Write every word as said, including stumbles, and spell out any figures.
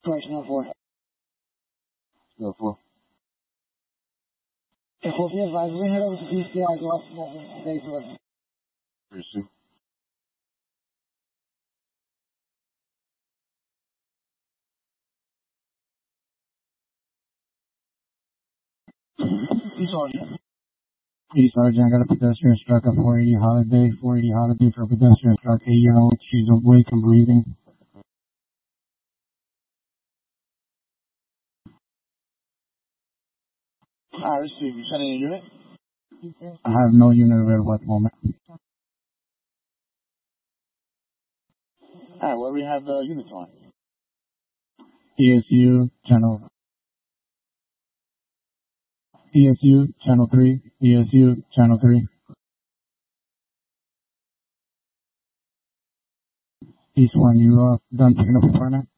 Correctional four. Go four. If we'll be advised, we head over to P C I to watch the days of it. Pursue. He's on it. Hey, Sergeant, I got a pedestrian struck at four eighty Holiday. four eighty Holiday for a pedestrian struck. Eight-year-old. She's awake and breathing. I receive. You sending a unit? I have no unit available at the moment. Alright, where we have the units on? E S U, channel. E S U, channel three. E S U, channel three. East one, you uh, done picking up a partner?